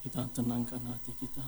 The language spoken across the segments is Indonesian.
Kita tenangkan hati kita.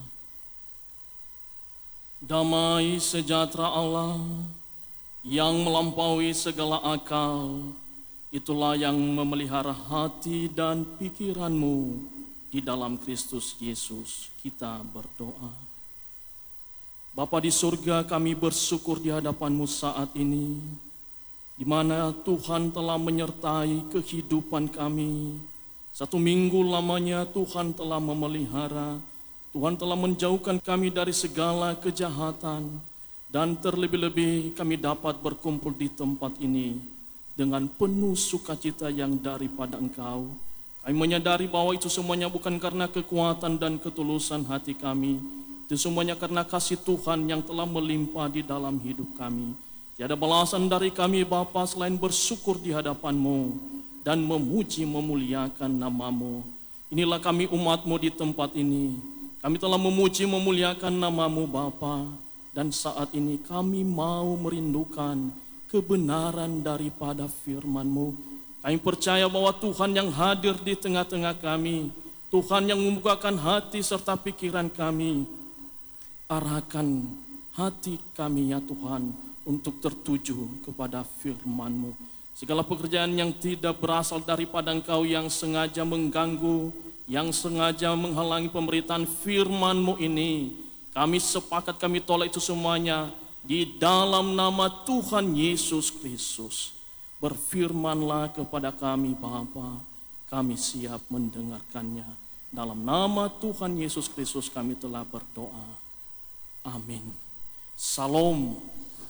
Damai sejahtera Allah yang melampaui segala akal, itulah yang memelihara hati dan pikiranmu di dalam Kristus Yesus. Kita berdoa. Bapa di surga, kami bersyukur di hadapan-Mu saat ini, di mana Tuhan telah menyertai kehidupan kami. 1 minggu lamanya Tuhan telah memelihara, Tuhan telah menjauhkan kami dari segala kejahatan, dan terlebih-lebih kami dapat berkumpul di tempat ini dengan penuh sukacita yang daripada Engkau. Kami menyadari bahwa itu semuanya bukan karena kekuatan dan ketulusan hati kami, itu semuanya karena kasih Tuhan yang telah melimpah di dalam hidup kami. Tiada balasan dari kami Bapa selain bersyukur di hadapan-Mu dan memuji memuliakan nama-Mu. Inilah kami umat-Mu di tempat ini. Kami telah memuji memuliakan nama-Mu Bapa, dan saat ini kami mau merindukan kebenaran daripada firman-Mu. Kami percaya bahwa Tuhan yang hadir di tengah-tengah kami, Tuhan yang membukakan hati serta pikiran kami, arahkan hati kami ya Tuhan untuk tertuju kepada firman-Mu. Segala pekerjaan yang tidak berasal daripada Engkau, yang sengaja mengganggu, yang sengaja menghalangi pemberitaan firman-Mu ini, kami sepakat, kami tolak itu semuanya di dalam nama Tuhan Yesus Kristus. Berfirmanlah kepada kami Bapa, kami siap mendengarkannya. Dalam nama Tuhan Yesus Kristus kami telah berdoa. Amin. Salam.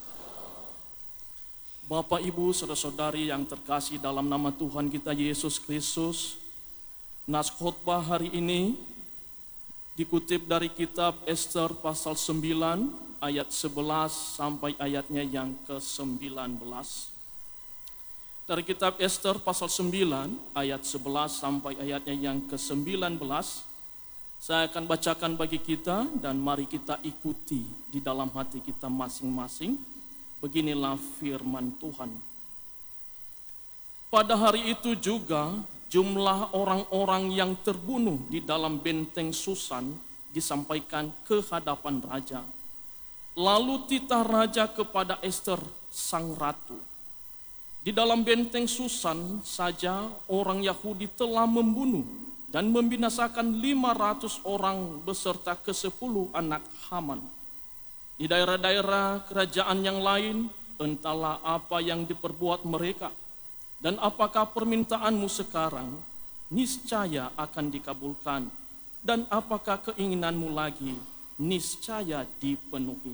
Bapak, Ibu, saudara-saudari yang terkasih dalam nama Tuhan kita Yesus Kristus, nas khotbah hari ini dikutip dari kitab Ester pasal 9 ayat 11 sampai ayatnya yang ke-19. Dari kitab Ester pasal 9 ayat 11 sampai ayatnya yang ke-19, saya akan bacakan bagi kita dan mari kita ikuti di dalam hati kita masing-masing. Beginilah firman Tuhan. Pada hari itu juga jumlah orang-orang yang terbunuh di dalam benteng Susan disampaikan ke hadapan raja. Lalu titah raja kepada Ester sang ratu. Di dalam benteng Susan saja orang Yahudi telah membunuh dan membinasakan 500 orang beserta ke-10 anak Haman. Di daerah-daerah kerajaan yang lain, entahlah apa yang diperbuat mereka, dan apakah permintaanmu sekarang niscaya akan dikabulkan, dan apakah keinginanmu lagi niscaya dipenuhi.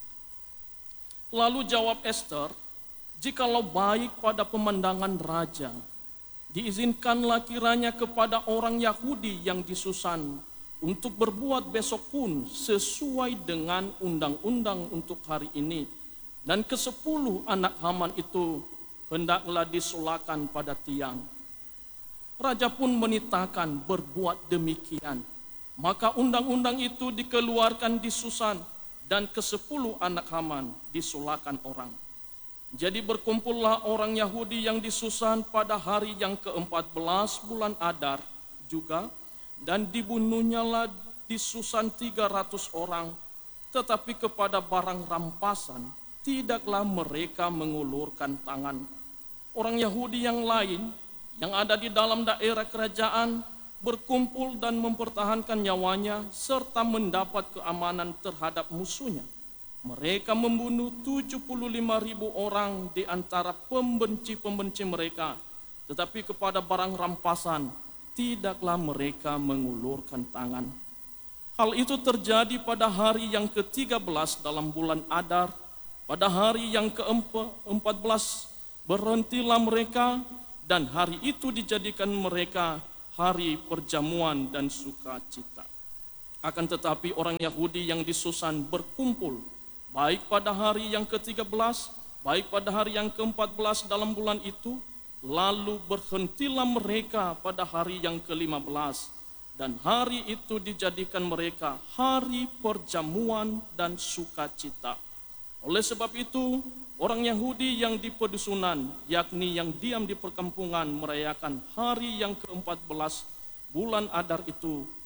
Lalu jawab Ester, jikalau baik pada pemandangan raja, diizinkanlah kiranya kepada orang Yahudi yang di Susan untuk berbuat besok pun sesuai dengan undang-undang untuk hari ini. Dan ke-10 anak Haman itu hendaklah disulakan pada tiang. Raja pun menitahkan berbuat demikian. Maka undang-undang itu dikeluarkan di Susan dan ke-10 anak Haman disulakan orang. Jadi berkumpullah orang Yahudi yang di Susan pada hari yang ke-14 bulan Adar juga, dan dibunuhnyalah di Susan 300 orang, tetapi kepada barang rampasan tidaklah mereka mengulurkan tangan. Orang Yahudi yang lain yang ada di dalam daerah kerajaan berkumpul dan mempertahankan nyawanya serta mendapat keamanan terhadap musuhnya. Mereka membunuh 75.000 orang di antara pembenci-pembenci mereka, tetapi kepada barang rampasan tidaklah mereka mengulurkan tangan. Hal itu terjadi pada hari yang ke-13 dalam bulan Adar. Pada hari yang ke-14 berhentilah mereka, dan hari itu dijadikan mereka hari perjamuan dan sukacita. Akan tetapi orang Yahudi yang di Susan berkumpul, baik pada hari yang ke-13, baik pada hari yang ke-14 dalam bulan itu. Lalu berhentilah mereka pada hari yang ke-15, dan hari itu dijadikan mereka hari perjamuan dan sukacita. Oleh sebab itu, orang Yahudi yang di pedusunan, yakni yang diam di perkampungan, merayakan hari yang ke-14 bulan Adar itu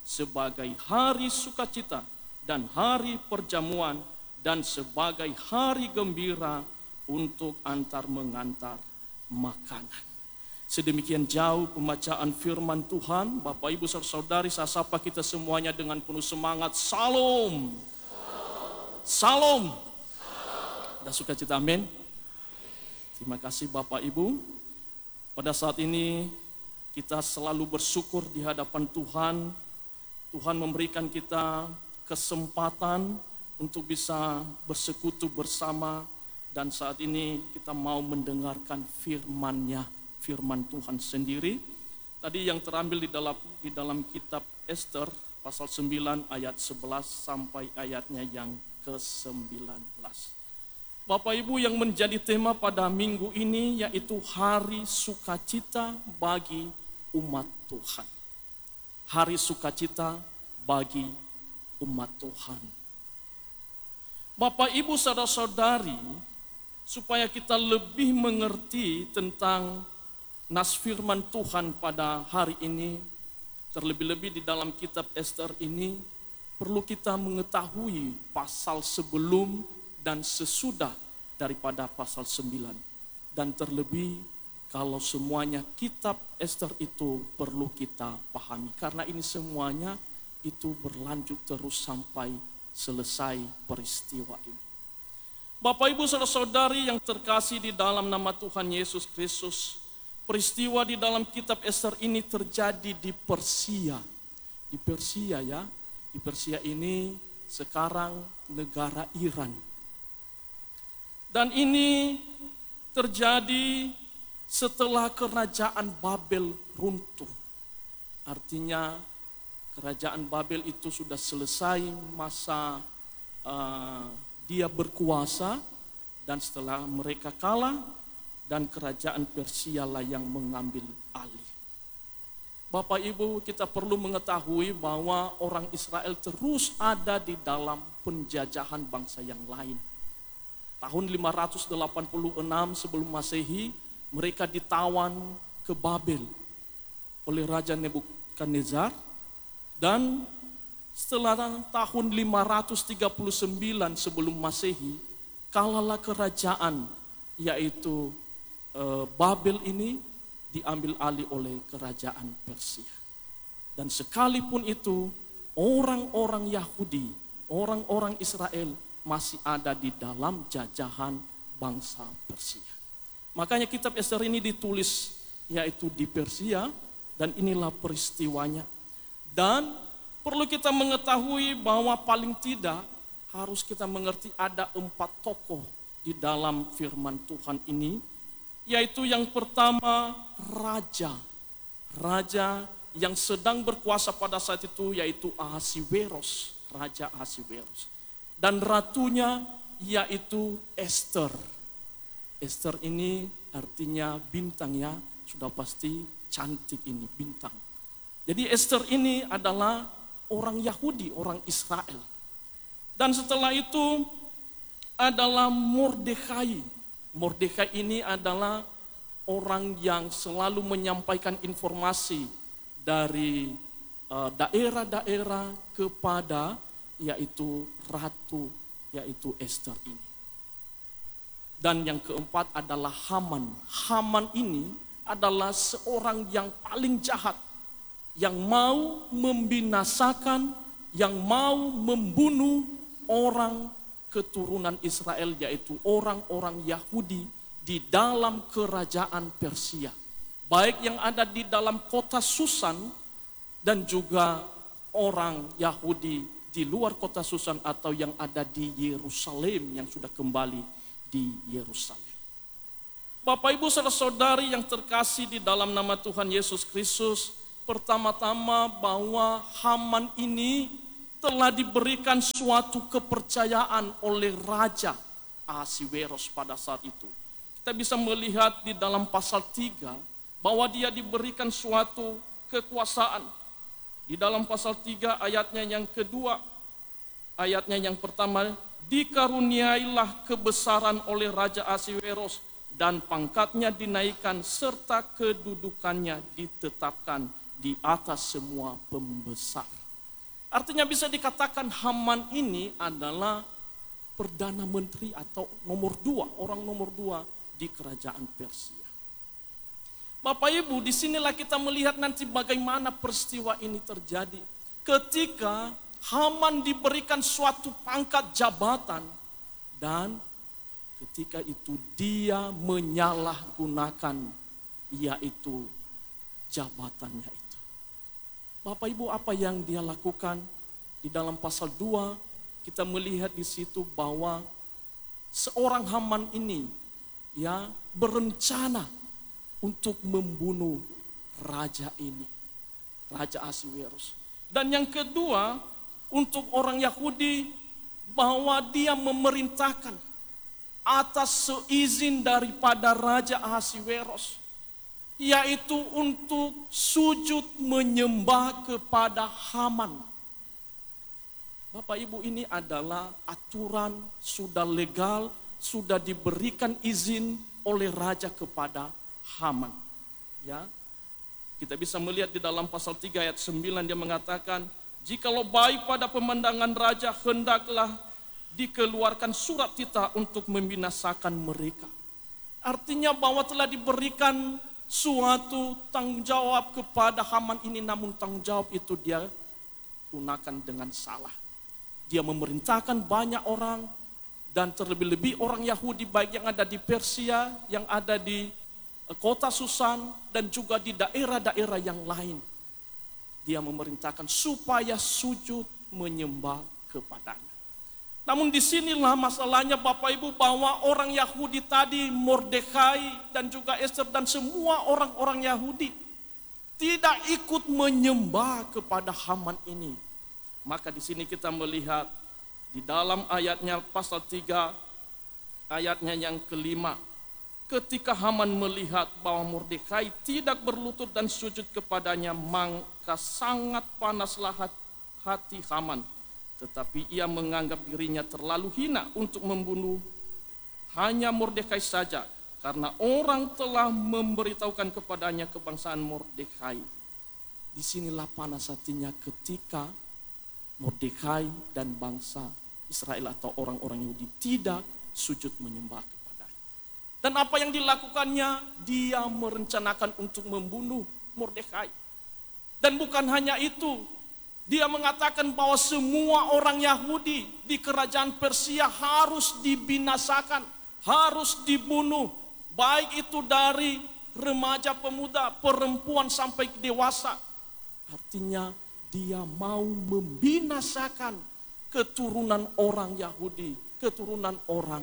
sebagai hari sukacita dan hari perjamuan dan sebagai hari gembira untuk antar mengantar makanan. Sedemikian jauh pembacaan firman Tuhan. Bapak Ibu saudari, saya sapa kita semuanya dengan penuh semangat. Salam. Salam. Dan sukacita, amin. Terima kasih Bapak Ibu. Pada saat ini kita selalu bersyukur di hadapan Tuhan. Tuhan memberikan kita kesempatan untuk bisa bersekutu bersama, dan saat ini kita mau mendengarkan firman-Nya, firman Tuhan sendiri. Tadi yang terambil di dalam kitab Ester pasal 9 ayat 11 sampai ayatnya yang ke-19. Bapak Ibu, yang menjadi tema pada minggu ini yaitu hari sukacita bagi umat Tuhan. Hari sukacita bagi umat Tuhan. Bapak Ibu saudara-saudari, supaya kita lebih mengerti tentang nas firman Tuhan pada hari ini, terlebih-lebih di dalam kitab Ester ini, perlu kita mengetahui pasal sebelum dan sesudah daripada pasal 9. Dan terlebih kalau semuanya kitab Ester itu perlu kita pahami, karena ini semuanya itu berlanjut terus sampai selesai peristiwa ini. Bapak Ibu saudara-saudari yang terkasih di dalam nama Tuhan Yesus Kristus, peristiwa di dalam kitab Ester ini terjadi di Persia. Di Persia ya, di Persia ini sekarang negara Iran. Dan ini terjadi setelah kerajaan Babel runtuh. Artinya kerajaan Babel itu sudah selesai masa dia berkuasa, dan setelah mereka kalah, dan kerajaan Persia lah yang mengambil alih. Bapak Ibu, kita perlu mengetahui bahwa orang Israel terus ada di dalam penjajahan bangsa yang lain. Tahun 586 sebelum Masehi, mereka ditawan ke Babel oleh Raja Nebukadnezar. Dan setelah tahun 539 sebelum Masehi, kalahlah kerajaan yaitu Babel ini diambil alih oleh kerajaan Persia. Dan sekalipun itu, orang-orang Yahudi, orang-orang Israel masih ada di dalam jajahan bangsa Persia. Makanya kitab Ester ini ditulis yaitu di Persia, dan inilah peristiwanya. Dan perlu kita mengetahui bahwa paling tidak harus kita mengerti ada 4 tokoh di dalam firman Tuhan ini, yaitu yang pertama raja. Raja yang sedang berkuasa pada saat itu yaitu Ahasiweros, Raja Ahasiweros. Dan ratunya yaitu Ester. Ester ini artinya bintang ya, sudah pasti cantik ini bintang. Jadi Ester ini adalah orang Yahudi, orang Israel. Dan setelah itu adalah Mordekai. Mordekai ini adalah orang yang selalu menyampaikan informasi dari daerah-daerah kepada yaitu ratu, yaitu Ester ini. Dan yang keempat adalah Haman. Haman ini adalah seorang yang paling jahat, yang mau membinasakan, yang mau membunuh orang keturunan Israel, yaitu orang-orang Yahudi di dalam kerajaan Persia. Baik yang ada di dalam kota Susan dan juga orang Yahudi di luar kota Susan atau yang ada di Yerusalem yang sudah kembali di Yerusalem. Bapak Ibu saudara-saudari yang terkasih di dalam nama Tuhan Yesus Kristus, pertama-tama bahwa Haman ini telah diberikan suatu kepercayaan oleh Raja Ahasiweros pada saat itu. Kita bisa melihat di dalam pasal 3 bahwa dia diberikan suatu kekuasaan. Di dalam pasal 3 ayatnya yang kedua, ayatnya yang pertama, dikaruniailah kebesaran oleh Raja Ahasiweros dan pangkatnya dinaikkan serta kedudukannya ditetapkan di atas semua pembesar. Artinya bisa dikatakan Haman ini adalah Perdana Menteri atau orang nomor dua di kerajaan Persia. Bapak Ibu, disinilah kita melihat nanti bagaimana peristiwa ini terjadi. Ketika Haman diberikan suatu pangkat jabatan dan ketika itu dia menyalahgunakan yaitu jabatannya itu. Bapak Ibu, apa yang dia lakukan? Di dalam pasal 2 kita melihat di situ bahwa seorang Haman ini berencana untuk membunuh raja ini, Raja Ahasweros. Dan yang kedua, untuk orang Yahudi bahwa dia memerintahkan atas seizin daripada Raja Ahasweros, yaitu untuk sujud menyembah kepada Haman. Bapak Ibu, ini adalah aturan, sudah legal, sudah diberikan izin oleh raja kepada Haman. Ya, kita bisa melihat di dalam pasal 3 ayat 9 dia mengatakan, jikalau baik pada pemandangan raja, hendaklah dikeluarkan surat titah untuk membinasakan mereka. Artinya bahwa telah diberikan suatu tanggung jawab kepada Haman ini, namun tanggung jawab itu dia gunakan dengan salah. Dia memerintahkan banyak orang, dan terlebih-lebih orang Yahudi baik yang ada di Persia, yang ada di kota Susan, dan juga di daerah-daerah yang lain. Dia memerintahkan supaya sujud menyembah kepadanya. Namun disinilah masalahnya Bapak Ibu, bahwa orang Yahudi tadi, Mordekai dan juga Ester dan semua orang-orang Yahudi tidak ikut menyembah kepada Haman ini. Maka di sini kita melihat di dalam ayatnya pasal 3 ayatnya yang kelima, ketika Haman melihat bahwa Mordekai tidak berlutut dan sujud kepadanya, maka sangat panaslah hati Haman. Tetapi ia menganggap dirinya terlalu hina untuk membunuh hanya Mordekai saja, karena orang telah memberitahukan kepadanya kebangsaan Mordekai. Disinilah panas hatinya ketika Mordekai dan bangsa Israel atau orang-orang Yahudi tidak sujud menyembah kepadanya. Dan apa yang dilakukannya? Dia merencanakan untuk membunuh Mordekai. Dan bukan hanya itu, dia mengatakan bahwa semua orang Yahudi di kerajaan Persia harus dibinasakan, harus dibunuh. Baik itu dari remaja, pemuda, perempuan sampai dewasa. Artinya dia mau membinasakan keturunan orang Yahudi, keturunan orang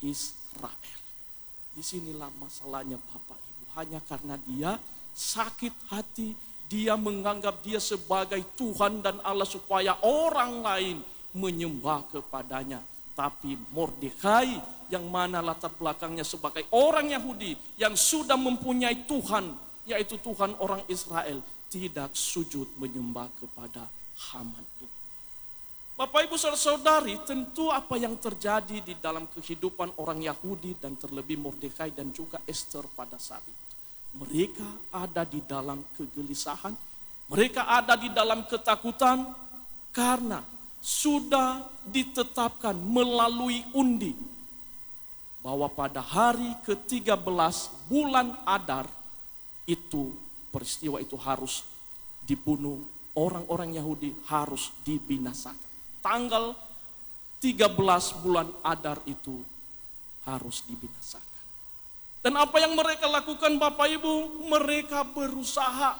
Israel. Disinilah masalahnya Bapak Ibu. Hanya karena dia sakit hati, dia menganggap dia sebagai Tuhan dan Allah supaya orang lain menyembah kepadanya. Tapi Mordekai yang mana latar belakangnya sebagai orang Yahudi yang sudah mempunyai Tuhan, yaitu Tuhan orang Israel, tidak sujud menyembah kepada Haman ini. Bapak Ibu saudara-saudari, tentu apa yang terjadi di dalam kehidupan orang Yahudi dan terlebih Mordekai dan juga Ester pada saat itu. Mereka ada di dalam kegelisahan, mereka ada di dalam ketakutan karena sudah ditetapkan melalui undi bahwa pada hari ke-13 bulan Adar itu peristiwa itu harus dibunuh, orang-orang Yahudi harus dibinasakan. Tanggal 13 bulan Adar itu harus dibinasakan. Dan apa yang mereka lakukan Bapak Ibu? Mereka berusaha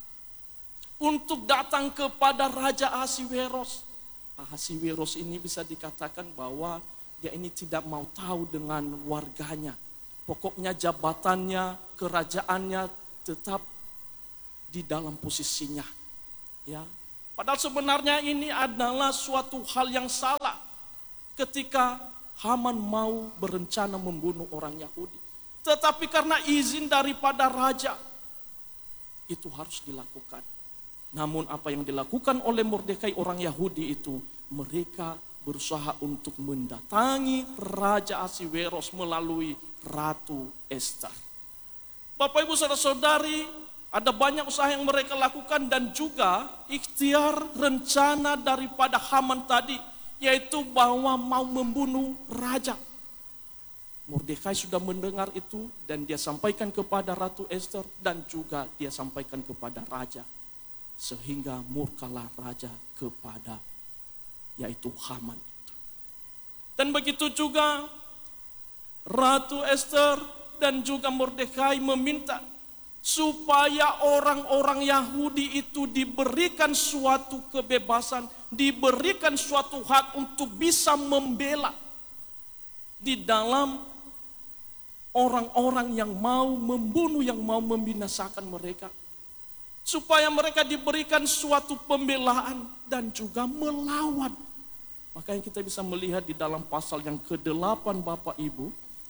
untuk datang kepada Raja Ahasweros. Ahasweros ini bisa dikatakan bahwa dia ini tidak mau tahu dengan warganya. Pokoknya jabatannya, kerajaannya tetap di dalam posisinya, ya. Padahal sebenarnya ini adalah suatu hal yang salah ketika Haman mau berencana membunuh orang Yahudi. Tetapi karena izin daripada raja, itu harus dilakukan. Namun apa yang dilakukan oleh Mordekai orang Yahudi itu, mereka berusaha untuk mendatangi Raja Ahasweros melalui Ratu Ester. Bapak Ibu saudara-saudari, Ada banyak usaha yang mereka lakukan dan juga ikhtiar rencana daripada Haman tadi, yaitu bahwa mau membunuh raja. Mordekai sudah mendengar itu dan dia sampaikan kepada Ratu Esther dan juga dia sampaikan kepada raja. Sehingga murkalah raja kepada yaitu Haman. Dan begitu juga Ratu Esther dan juga Mordekai meminta supaya orang-orang Yahudi itu diberikan suatu kebebasan, diberikan suatu hak untuk bisa membela di dalam orang-orang yang mau membunuh, yang mau membinasakan mereka. Supaya mereka diberikan suatu pembelaan dan juga melawan. Makanya kita bisa melihat di dalam pasal yang ke-8 Bapak Ibu,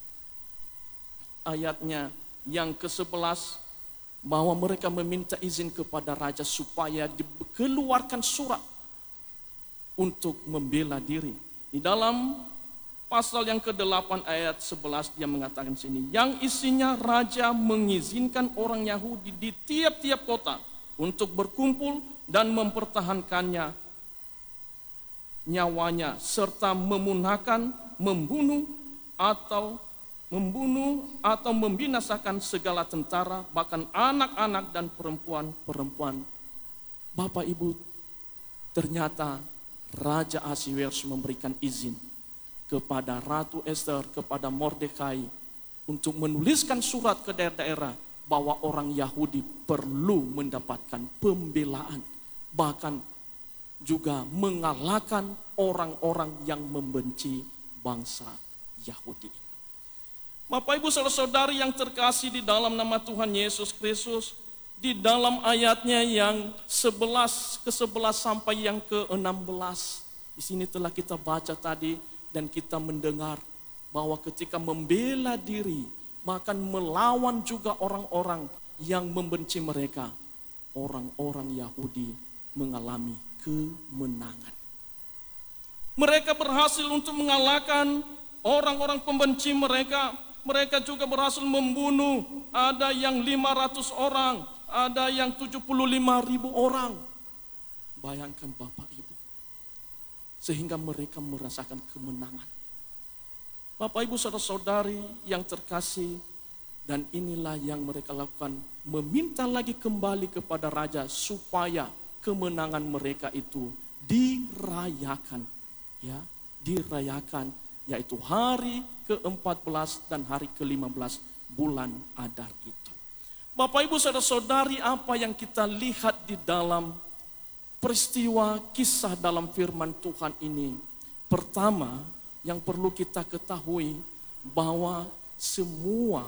ayatnya yang ke-11, bahwa mereka meminta izin kepada raja supaya dikeluarkan surat untuk membela diri. Di dalam pasal yang ke-8 ayat 11 dia mengatakan sini, yang isinya raja mengizinkan orang Yahudi di tiap-tiap kota untuk berkumpul dan mempertahankannya nyawanya serta membunuh atau membinasakan segala tentara, bahkan anak-anak dan perempuan-perempuan. Bapak Ibu, ternyata Raja Ahasiweros memberikan izin kepada Ratu Esther, kepada Mordekai untuk menuliskan surat ke daerah-daerah bahwa orang Yahudi perlu mendapatkan pembelaan, bahkan juga mengalahkan orang-orang yang membenci bangsa Yahudi. Bapak Ibu saudara-saudari yang terkasih di dalam nama Tuhan Yesus Kristus, di dalam ayatnya yang ke-11 sampai yang ke-16, di sini telah kita baca tadi dan kita mendengar bahwa ketika membela diri, bahkan melawan juga orang-orang yang membenci mereka, orang-orang Yahudi mengalami kemenangan. Mereka berhasil untuk mengalahkan orang-orang pembenci mereka. Mereka juga berhasil membunuh, ada yang 500 orang, ada yang 75.000 orang. Bayangkan Bapak Ibu, sehingga mereka merasakan kemenangan. Bapak Ibu saudara-saudari yang terkasih, dan inilah yang mereka lakukan, meminta lagi kembali kepada raja supaya kemenangan mereka itu dirayakan, ya, dirayakan, yaitu hari ke-14 dan hari ke-15 bulan Adar itu. Bapak Ibu saudara-saudari, apa yang kita lihat di dalam peristiwa kisah dalam firman Tuhan ini? Pertama, yang perlu kita ketahui bahwa semua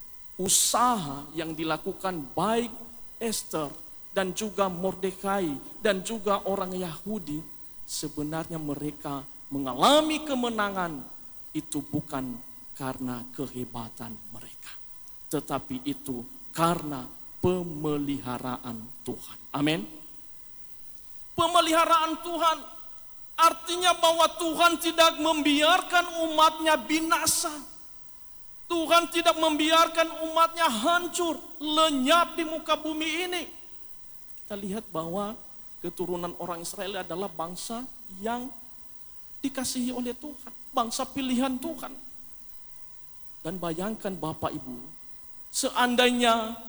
usaha yang dilakukan baik Esther dan juga Mordekai dan juga orang Yahudi, sebenarnya mereka mengalami kemenangan itu bukan karena kehebatan mereka, tetapi itu karena pemeliharaan Tuhan. Amin. Pemeliharaan Tuhan artinya bahwa Tuhan tidak membiarkan umatnya binasa. Tuhan tidak membiarkan umatnya hancur, lenyap di muka bumi ini. Kita lihat bahwa keturunan orang Israel adalah bangsa yang dikasihi oleh Tuhan, bangsa pilihan Tuhan. Dan bayangkan Bapak Ibu, seandainya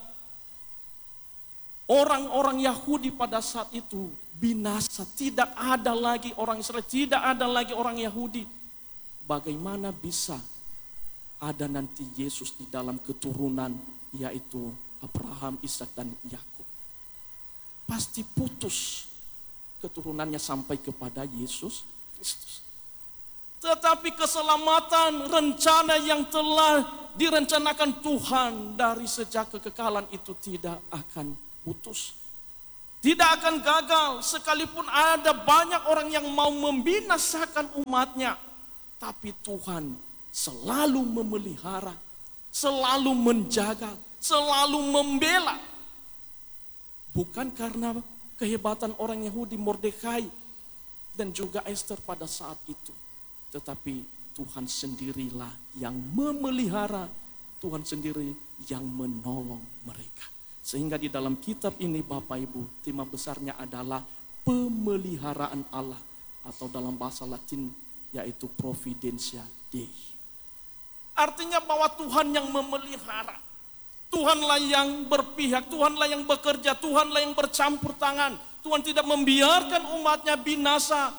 orang-orang Yahudi pada saat itu binasa, tidak ada lagi orang Israel, tidak ada lagi orang Yahudi, bagaimana bisa ada nanti Yesus di dalam keturunan, yaitu Abraham, Ishak dan Yakub? Pasti putus keturunannya sampai kepada Yesus Kristus. Tetapi keselamatan, rencana yang telah direncanakan Tuhan dari sejak kekekalan itu tidak akan putus, tidak akan gagal. Sekalipun ada banyak orang yang mau membinasakan umatnya, tapi Tuhan selalu memelihara, selalu menjaga, selalu membela. Bukan karena kehebatan orang Yahudi, Mordekai dan juga Esther pada saat itu, tetapi Tuhan sendirilah yang memelihara, Tuhan sendiri yang menolong mereka. Sehingga di dalam kitab ini Bapak Ibu, tema besarnya adalah pemeliharaan Allah, atau dalam bahasa Latin yaitu Providentia Dei. Artinya bahwa Tuhan yang memelihara, Tuhanlah yang berpihak, Tuhanlah yang bekerja, Tuhanlah yang bercampur tangan. Tuhan tidak membiarkan umatnya binasa.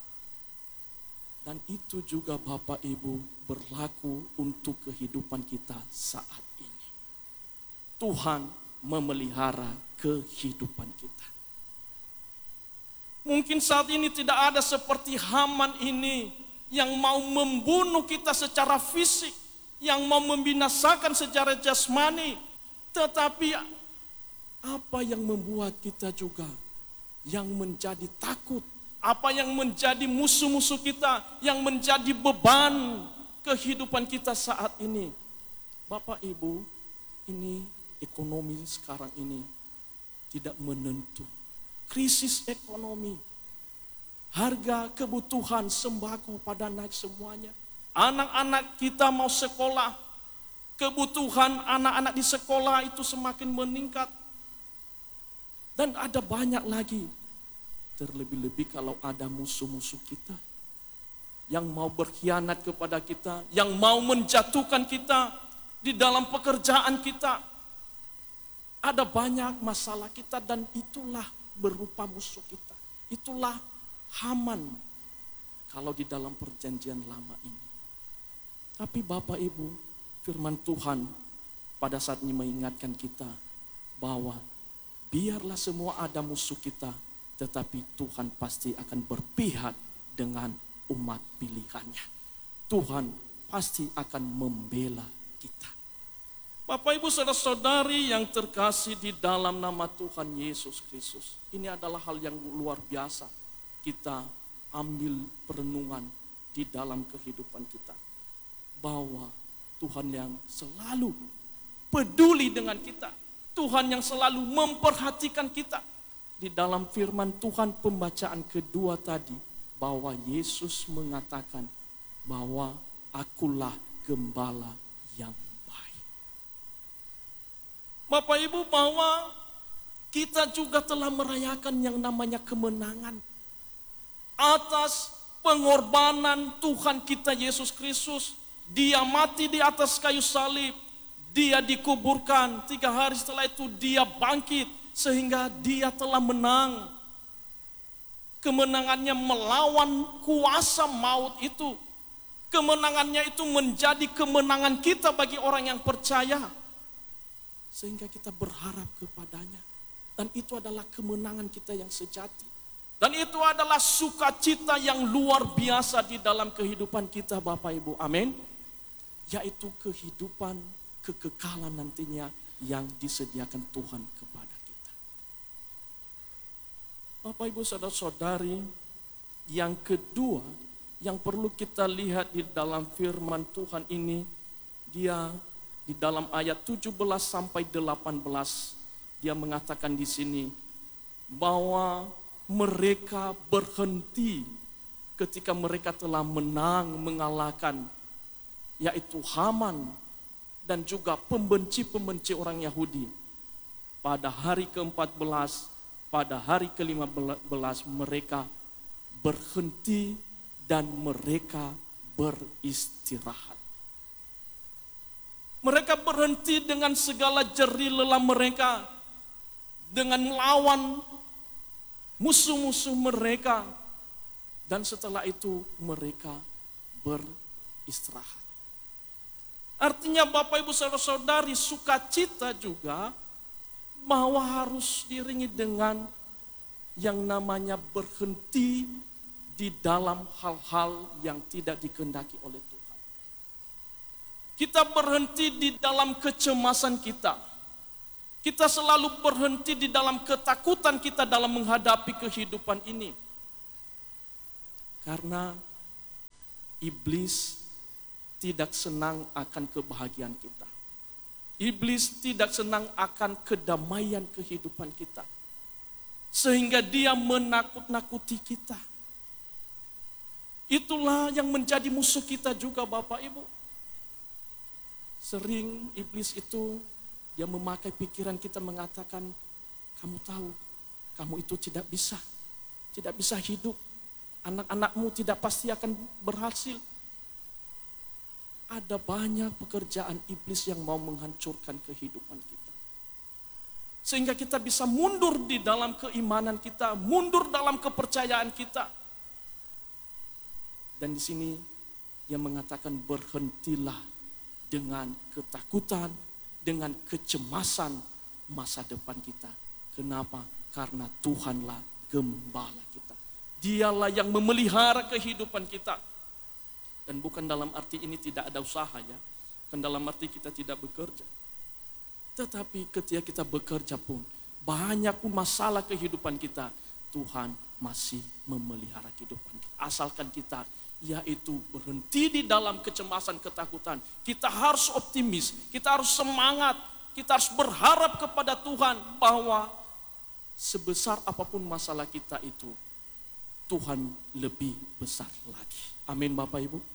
Dan itu juga Bapak Ibu berlaku untuk kehidupan kita saat ini. Tuhan memelihara kehidupan kita. Mungkin saat ini tidak ada seperti Haman ini yang mau membunuh kita secara fisik, yang mau membinasakan secara jasmani. Tetapi apa yang membuat kita juga yang menjadi takut, apa yang menjadi musuh-musuh kita, yang menjadi beban kehidupan kita saat ini. Bapak Ibu, ini ekonomi sekarang ini tidak menentu. Krisis ekonomi, harga kebutuhan sembako pada naik semuanya. Anak-anak kita mau sekolah, kebutuhan anak-anak di sekolah itu semakin meningkat. Dan ada banyak lagi. Terlebih-lebih kalau ada musuh-musuh kita yang mau berkhianat kepada kita, yang mau menjatuhkan kita di dalam pekerjaan kita. Ada banyak masalah kita dan itulah berupa musuh kita. Itulah Haman kalau di dalam perjanjian lama ini. Tapi Bapak Ibu, firman Tuhan pada saat ini mengingatkan kita bahwa biarlah semua ada musuh kita, tetapi Tuhan pasti akan berpihak dengan umat pilihannya. Tuhan pasti akan membela kita. Bapak Ibu saudara-saudari yang terkasih di dalam nama Tuhan Yesus Kristus. Ini adalah hal yang luar biasa. Kita ambil perenungan di dalam kehidupan kita. Bahwa Tuhan yang selalu peduli dengan kita. Tuhan yang selalu memperhatikan kita. Di dalam firman Tuhan pembacaan kedua tadi, bahwa Yesus mengatakan bahwa akulah gembala yang baik. Bapak Ibu, bahwa kita juga telah merayakan yang namanya kemenangan atas pengorbanan Tuhan kita Yesus Kristus. Dia mati di atas kayu salib, dia dikuburkan, 3 hari setelah itu dia bangkit. Sehingga dia telah menang. Kemenangannya melawan kuasa maut itu. Kemenangannya itu menjadi kemenangan kita bagi orang yang percaya. Sehingga kita berharap kepadanya. Dan itu adalah kemenangan kita yang sejati. Dan itu adalah sukacita yang luar biasa di dalam kehidupan kita Bapak Ibu. Amin. Yaitu kehidupan kekekalan nantinya yang disediakan Tuhan kepada kita. Bapak Ibu saudara-saudari, yang kedua yang perlu kita lihat di dalam firman Tuhan ini, dia di dalam ayat 17 sampai 18 dia mengatakan di sini bahwa mereka berhenti ketika mereka telah menang mengalahkan yaitu Haman dan juga pembenci-pembenci orang Yahudi. Pada hari ke-14, pada hari ke-15 mereka berhenti dan mereka beristirahat. Mereka berhenti dengan segala jerih lelah mereka, dengan melawan musuh-musuh mereka, dan setelah itu mereka beristirahat. Artinya Bapak Ibu saudara-saudari, sukacita juga bahwa harus diiringi dengan yang namanya berhenti di dalam hal-hal yang tidak dikehendaki oleh Tuhan. Kita berhenti di dalam kecemasan kita. Kita selalu berhenti di dalam ketakutan kita dalam menghadapi kehidupan ini. Karena iblis tidak senang akan kebahagiaan kita. Iblis tidak senang akan kedamaian kehidupan kita. Sehingga dia menakut-nakuti kita. Itulah yang menjadi musuh kita juga Bapak Ibu. Sering iblis itu Dia memakai pikiran kita mengatakan, kamu tahu, kamu itu tidak bisa hidup. Anak-anakmu tidak pasti akan berhasil. Ada banyak pekerjaan iblis yang mau menghancurkan kehidupan kita. Sehingga kita bisa mundur di dalam keimanan kita, mundur dalam kepercayaan kita. Dan di sini dia mengatakan berhentilah dengan ketakutan, dengan kecemasan masa depan kita. Kenapa? Karena Tuhanlah gembala kita. Dialah yang memelihara kehidupan kita. Dan bukan dalam arti ini tidak ada usaha ya. Bukan dalam arti kita tidak bekerja. Tetapi ketika kita bekerja pun, banyak pun masalah kehidupan kita, Tuhan masih memelihara kehidupan kita. Asalkan kita yaitu berhenti di dalam kecemasan, ketakutan. Kita harus optimis, kita harus semangat, kita harus berharap kepada Tuhan bahwa sebesar apapun masalah kita itu, Tuhan lebih besar lagi. Amin Bapak Ibu.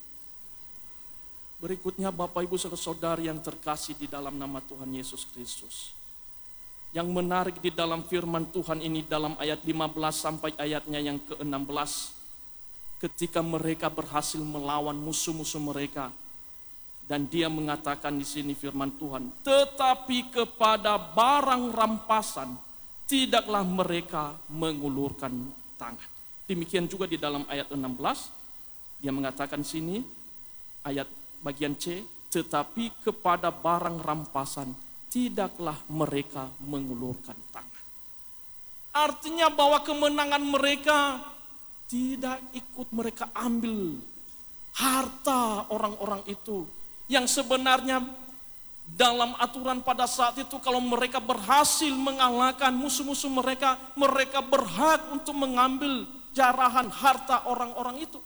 Berikutnya Bapak Ibu saudara-saudari yang terkasih di dalam nama Tuhan Yesus Kristus. Yang menarik di dalam firman Tuhan ini dalam ayat 15 sampai ayatnya yang ke-16. Ketika mereka berhasil melawan musuh-musuh mereka. Dan dia mengatakan di sini firman Tuhan, tetapi kepada barang rampasan tidaklah mereka mengulurkan tangan. Demikian juga di dalam ayat 16, dia mengatakan sini, ayat bagian C, tetapi kepada barang rampasan tidaklah mereka mengulurkan tangan. Artinya bahwa kemenangan mereka tidak ikut mereka ambil harta orang-orang itu. Yang sebenarnya dalam aturan pada saat itu kalau mereka berhasil mengalahkan musuh-musuh mereka, mereka berhak untuk mengambil jarahan harta orang-orang itu.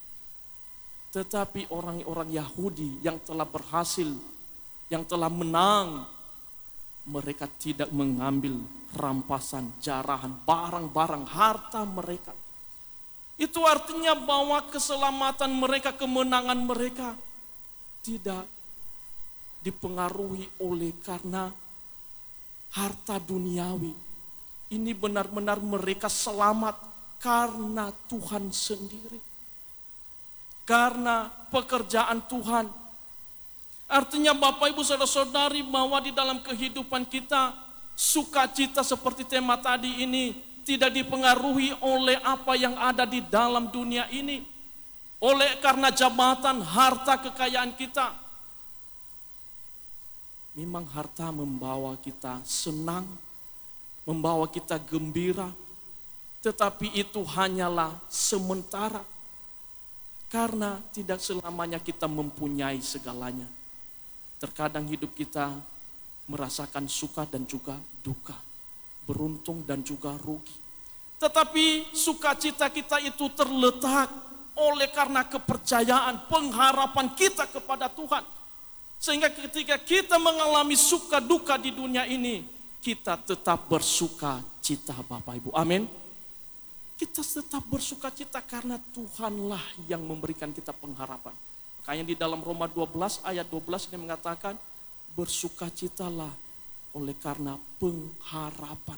Tetapi orang-orang Yahudi yang telah berhasil, yang telah menang, mereka tidak mengambil rampasan, jarahan, barang-barang, harta mereka. Itu artinya bahwa keselamatan mereka, kemenangan mereka tidak dipengaruhi oleh karena harta duniawi. Ini benar-benar mereka selamat karena Tuhan sendiri. Karena pekerjaan Tuhan. Artinya Bapak Ibu saudara-saudari bahwa di dalam kehidupan kita sukacita seperti tema tadi ini tidak dipengaruhi oleh apa yang ada di dalam dunia ini. Oleh karena jabatan, harta, kekayaan kita. Memang harta membawa kita senang, membawa kita gembira, tetapi itu hanyalah sementara. Karena tidak selamanya kita mempunyai segalanya. Terkadang hidup kita merasakan suka dan juga duka, beruntung dan juga rugi. Tetapi sukacita kita itu terletak oleh karena kepercayaan, pengharapan kita kepada Tuhan. Sehingga ketika kita mengalami suka duka di dunia ini, kita tetap bersuka cita Bapak Ibu. Amin. Kita tetap bersuka cita karena Tuhanlah yang memberikan kita pengharapan. Makanya di dalam Roma 12 ayat 12 ini mengatakan, bersukacitalah oleh karena pengharapan.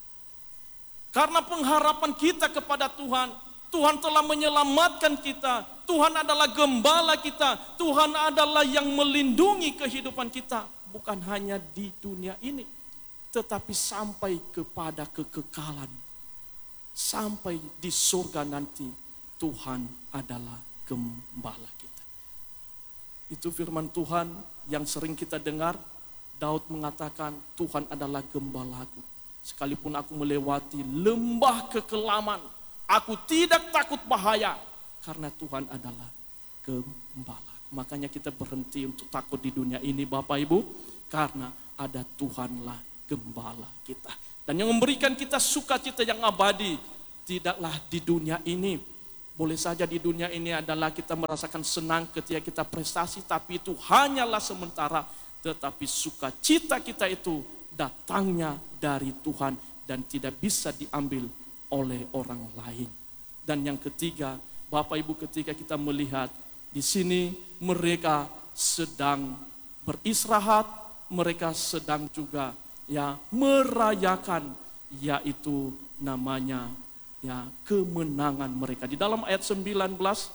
Karena pengharapan kita kepada Tuhan, Tuhan telah menyelamatkan kita. Tuhan adalah gembala kita. Tuhan adalah yang melindungi kehidupan kita. Bukan hanya di dunia ini, tetapi sampai kepada kekekalan. Sampai di surga nanti, Tuhan adalah gembala kita. Itu firman Tuhan yang sering kita dengar. Daud mengatakan, Tuhan adalah gembalaku. Sekalipun aku melewati lembah kekelaman, aku tidak takut bahaya. Karena Tuhan adalah gembala. Makanya kita berhenti untuk takut di dunia ini Bapak Ibu. Karena ada Tuhanlah gembala kita. Dan yang memberikan kita sukacita yang abadi. Tidaklah di dunia ini. Boleh saja di dunia ini adalah kita merasakan senang ketika kita prestasi. Tapi itu hanyalah sementara. Tetapi sukacita kita itu datangnya dari Tuhan. Dan tidak bisa diambil oleh orang lain. Dan yang ketiga, Bapak Ibu ketika kita melihat di sini mereka sedang beristirahat, mereka sedang juga ya merayakan, yaitu namanya ya kemenangan mereka. Di dalam ayat 19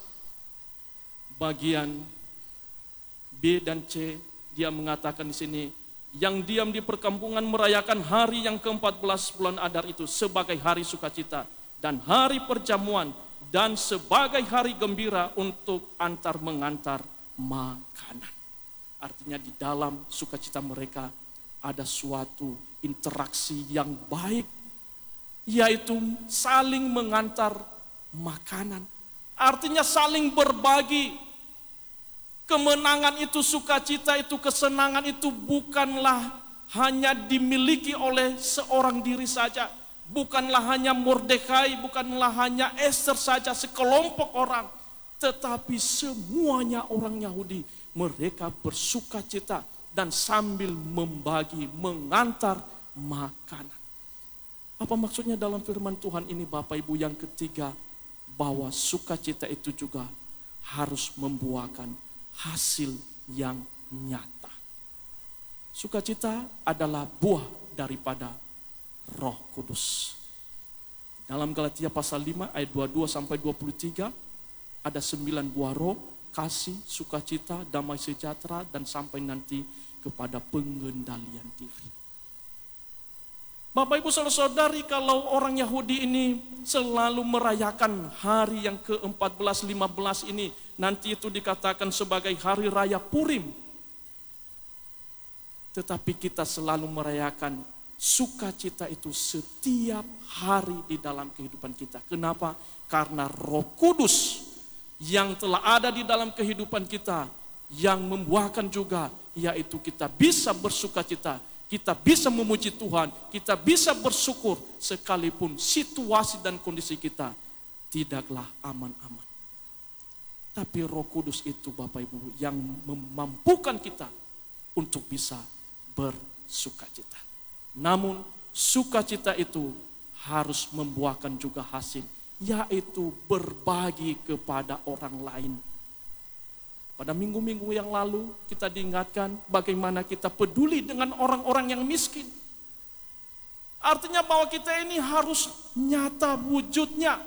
bagian B dan C, dia mengatakan di sini, yang diam di perkampungan merayakan hari yang ke-14 bulan Adar itu sebagai hari sukacita dan hari perjamuan dan sebagai hari gembira untuk antar mengantar makanan. Artinya di dalam sukacita mereka ada suatu interaksi yang baik, yaitu saling mengantar makanan. Artinya saling berbagi. Kemenangan itu, sukacita itu, kesenangan itu bukanlah hanya dimiliki oleh seorang diri saja. Bukanlah hanya Mordekai, bukanlah hanya Ester saja, sekelompok orang. Tetapi semuanya orang Yahudi, mereka bersukacita dan sambil membagi, mengantar makanan. Apa maksudnya dalam firman Tuhan ini Bapak Ibu? Yang ketiga, bahwa sukacita itu juga harus membuahkan hasil yang nyata. Sukacita adalah buah daripada Roh Kudus. Dalam Galatia pasal 5 ayat 22 sampai 23 ada 9 buah roh, kasih, sukacita, damai sejahtera, dan sampai nanti kepada pengendalian diri. Bapak Ibu saudara-saudari, kalau orang Yahudi ini selalu merayakan hari yang ke-14, 15 ini, nanti itu dikatakan sebagai hari raya Purim. Tetapi kita selalu merayakan sukacita itu setiap hari di dalam kehidupan kita. Kenapa? Karena Roh Kudus yang telah ada di dalam kehidupan kita, yang membuahkan juga, yaitu kita bisa bersukacita. Kita bisa memuji Tuhan, kita bisa bersyukur sekalipun situasi dan kondisi kita tidaklah aman-aman. Tapi Roh Kudus itu Bapak Ibu yang memampukan kita untuk bisa bersukacita. Namun sukacita itu harus membuahkan juga hasil, yaitu berbagi kepada orang lain. Pada minggu-minggu yang lalu kita diingatkan bagaimana kita peduli dengan orang-orang yang miskin. Artinya bahwa kita ini harus nyata wujudnya.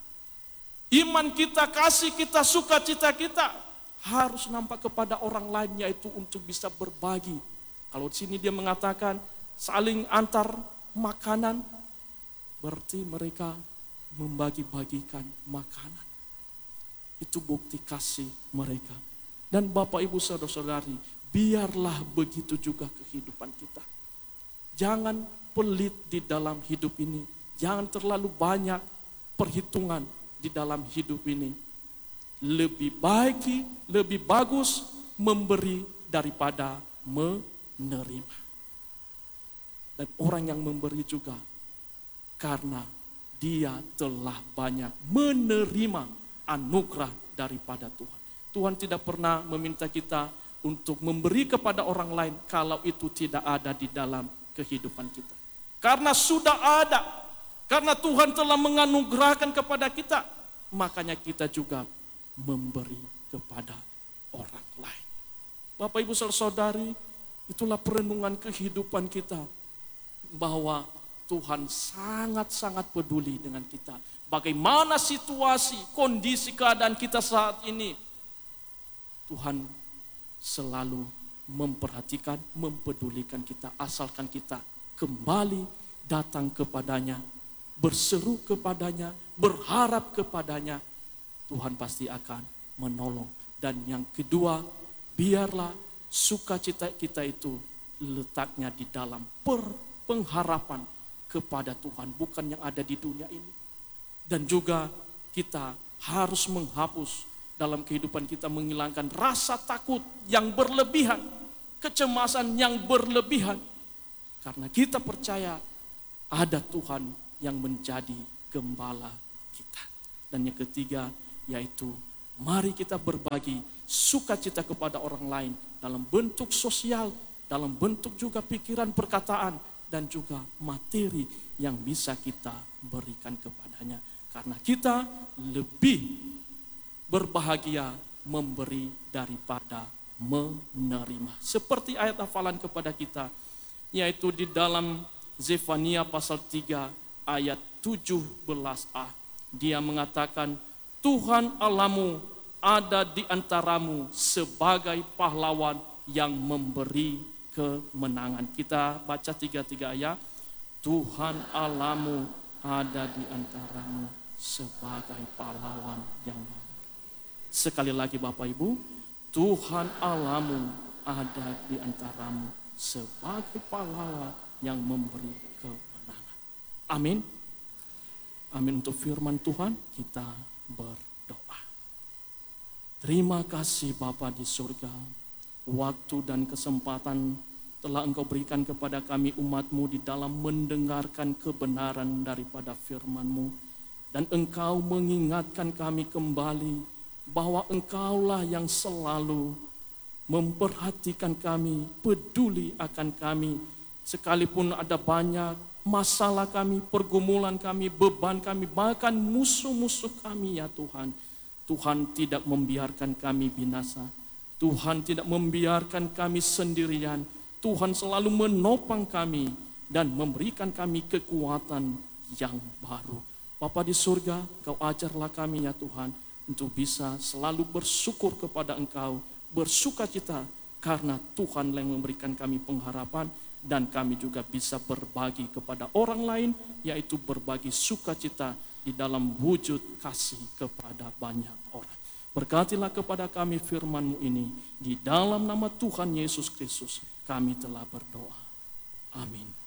Iman kita, kasih kita, sukacita kita harus nampak kepada orang lain, yaitu untuk bisa berbagi. Kalau di sini dia mengatakan saling antar makanan, berarti mereka membagi-bagikan makanan. Itu bukti kasih mereka. Dan Bapak Ibu saudara-saudari, biarlah begitu juga kehidupan kita. Jangan pelit di dalam hidup ini. Jangan terlalu banyak perhitungan di dalam hidup ini. Lebih baik, lebih bagus memberi daripada menerima. Dan orang yang memberi juga karena dia telah banyak menerima anugerah daripada Tuhan. Tuhan tidak pernah meminta kita untuk memberi kepada orang lain kalau itu tidak ada di dalam kehidupan kita. Karena sudah ada, karena Tuhan telah menganugerahkan kepada kita, makanya kita juga memberi kepada orang lain. Bapak Ibu saudari, itulah perenungan kehidupan kita, bahwa Tuhan sangat-sangat peduli dengan kita. Bagaimana situasi, kondisi, keadaan kita saat ini, Tuhan selalu memperhatikan, mempedulikan kita, asalkan kita kembali datang kepadanya, berseru kepadanya, berharap kepadanya, Tuhan pasti akan menolong. Dan yang kedua, biarlah sukacita kita itu letaknya di dalam pengharapan kepada Tuhan, bukan yang ada di dunia ini. Dan juga kita harus menghapus dalam kehidupan kita, menghilangkan rasa takut yang berlebihan, kecemasan yang berlebihan. Karena kita percaya ada Tuhan yang menjadi gembala kita. Dan yang ketiga, yaitu mari kita berbagi sukacita kepada orang lain dalam bentuk sosial, dalam bentuk juga pikiran, perkataan, dan juga materi yang bisa kita berikan kepadanya. Karena kita lebih berbahagia memberi daripada menerima. Seperti ayat hafalan kepada kita, yaitu di dalam Zefania pasal 3 ayat 17a. Dia mengatakan, Tuhan Allahmu ada di antaramu sebagai pahlawan yang memberi kemenangan. Kita baca 3 ayat. Tuhan Allahmu ada di antaramu sebagai pahlawan yang memberi. Sekali lagi Bapak Ibu, Tuhan Allahmu ada di antaramu sebagai pahlawan yang memberi kemenangan. Amin. Amin. Untuk firman Tuhan kita berdoa. Terima kasih Bapa di surga, waktu dan kesempatan telah Engkau berikan kepada kami umat-Mu di dalam mendengarkan kebenaran daripada firman-Mu. Dan Engkau mengingatkan kami kembali bahwa Engkaulah yang selalu memperhatikan kami, peduli akan kami. Sekalipun ada banyak masalah kami, pergumulan kami, beban kami, bahkan musuh-musuh kami ya Tuhan. Tuhan tidak membiarkan kami binasa. Tuhan tidak membiarkan kami sendirian. Tuhan selalu menopang kami dan memberikan kami kekuatan yang baru. Bapa di surga, Engkau ajarlah kami ya Tuhan, untuk bisa selalu bersyukur kepada Engkau, bersukacita karena Tuhan yang memberikan kami pengharapan, dan kami juga bisa berbagi kepada orang lain, yaitu berbagi sukacita di dalam wujud kasih kepada banyak orang. Berkatilah kepada kami firman-Mu ini, di dalam nama Tuhan Yesus Kristus kami telah berdoa. Amin.